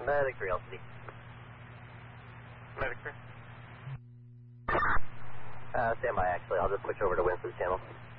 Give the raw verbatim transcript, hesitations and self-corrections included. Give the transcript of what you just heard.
Medic three L C D. Medic three. Uh, stand by actually, I'll just switch over to Winston's channel.